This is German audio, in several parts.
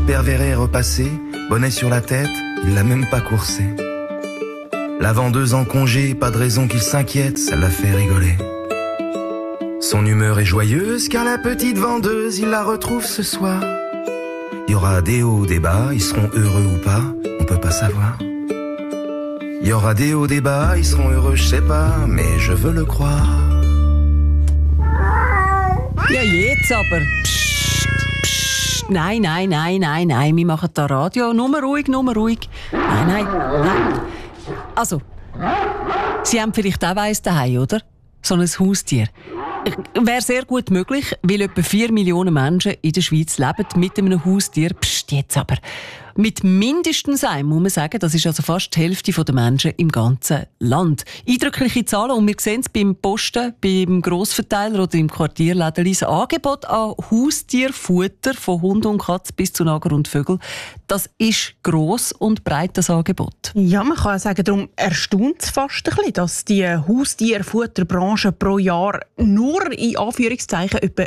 père Véret est repassé, bonnet sur la tête, il l'a même pas coursé. La vendeuse en congé, pas de raison qu'il s'inquiète, ça l'a fait rigoler. Son humeur est joyeuse car la petite vendeuse, il la retrouve ce soir. Il y aura des hauts, des bas, ils seront heureux ou pas, on peut pas savoir. Il y aura des hauts, des bas, ils seront heureux, je sais pas, mais je veux le croire. Ja, jetzt aber. Psst, psst. Nein, wir machen da Radio. Nur ruhig. Nein. Also, Sie haben vielleicht auch eins daheim, oder? So ein Haustier. Wäre sehr gut möglich, weil etwa 4 Millionen Menschen in der Schweiz leben mit einem Haustier. Psst, jetzt aber. Mit mindestens einem, muss man sagen, das ist also fast die Hälfte der Menschen im ganzen Land. Eindrückliche Zahlen, und wir sehen es beim Posten, beim Grossverteiler oder im Quartierläden. Das Angebot an Haustierfutter von Hund und Katz bis zu Nager und Vögel, das ist gross und breit, das Angebot. Ja, man kann sagen, darum erstaunt es fast ein bisschen, dass die Haustierfutterbranche pro Jahr nur in Anführungszeichen etwa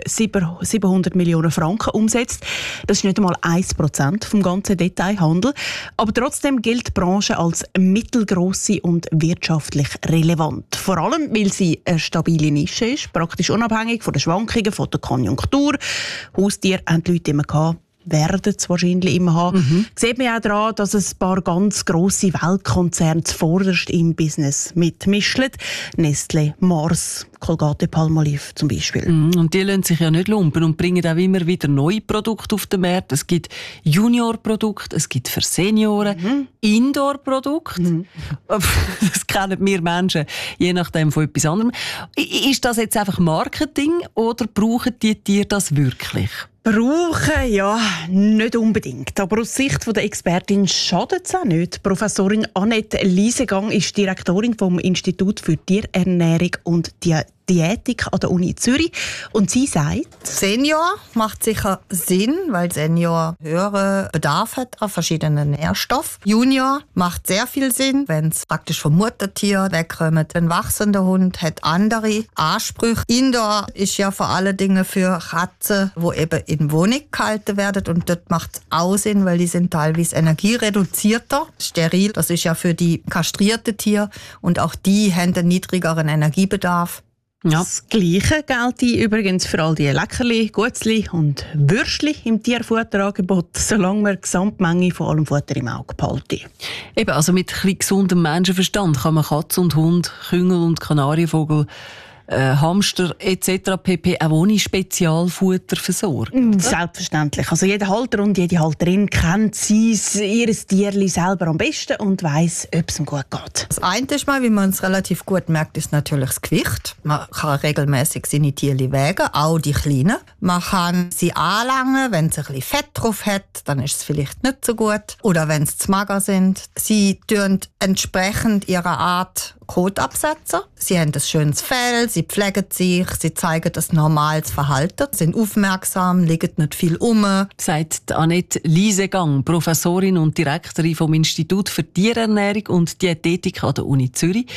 700 Millionen Franken umsetzt. Das ist nicht einmal 1% vom ganzen Detailhandel. Aber trotzdem gilt die Branche als mittelgrosse und wirtschaftlich relevant. Vor allem, weil sie eine stabile Nische ist, praktisch unabhängig von den Schwankungen, von der Konjunktur. Haustiere haben die Leute immer gehabt. Werden es wahrscheinlich immer haben. Sieht man auch daran, dass ein paar ganz grosse Weltkonzerne zuvorderst im Business mitmischen. Nestlé, Mars, Colgate-Palmolive zum Beispiel. Und die lassen sich ja nicht lumpen und bringen auch immer wieder neue Produkte auf den Markt. Es gibt Junior-Produkte, es gibt für Senioren, Indoor-Produkte. Das kennen wir Menschen, je nachdem von etwas anderem. Ist das jetzt einfach Marketing oder brauchen die Tiere das wirklich? Brauchen, ja, nicht unbedingt. Aber aus Sicht der Expertin schadet es auch nicht. Professorin Annette Liesegang ist Direktorin vom Institut für Tierernährung und Diätik an der Uni Zürich. Und sie sagt: Senior macht sicher Sinn, weil Senior höheren Bedarf hat an verschiedenen Nährstoffen. Junior macht sehr viel Sinn, wenn es praktisch vom Muttertier wegkommt. Ein wachsender Hund hat andere Ansprüche. Indoor ist ja vor allen Dingen für Katzen, wo eben in Wohnung gehalten werden. Und dort macht es auch Sinn, weil die sind teilweise energiereduzierter. Steril, das ist ja für die kastrierten Tiere. Und auch die haben einen niedrigeren Energiebedarf. Ja. Das Gleiche gilt übrigens für all die Leckerli, Gutzli und Würstli im Tierfutterangebot, solange wir die Gesamtmenge von allem Futter im Auge behalten. Eben, also mit ein bisschen gesundem Menschenverstand kann man Katz und Hund, Küngel und Kanarienvogel, Hamster etc. pp. Auch ohne Spezialfutter versorgen. Selbstverständlich. Also jeder Halter und jede Halterin kennt ihr Tierli selber am besten und weiss, ob es ihm gut geht. Das eine ist mal, wie man es relativ gut merkt, ist natürlich das Gewicht. Man kann regelmäßig seine Tierli wägen, auch die kleinen. Man kann sie anlangen, wenn es ein bisschen Fett drauf hat, dann ist es vielleicht nicht so gut. Oder wenn sie zu mager sind. Sie tun entsprechend ihrer Art Kot absetzen. Sie haben ein schönes Fell, sie pflegen sich, sie zeigen das normales Verhalten, sind aufmerksam, liegen nicht viel um. Sagt Annette Liesegang, Professorin und Direktorin vom Institut für Tierernährung und Diätetik an der Uni Zürich.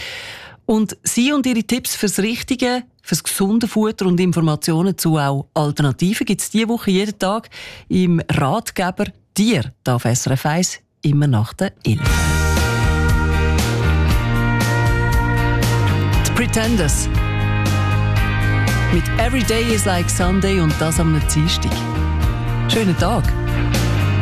Und sie und ihre Tipps fürs Richtige, fürs gesunde Futter und Informationen zu auch Alternativen gibt es diese Woche jeden Tag im Ratgeber Tier, da auf SRF 1, immer nach der 11. Pretenders. Mit Every Day is like Sunday und das am Dienstag. Schönen Tag.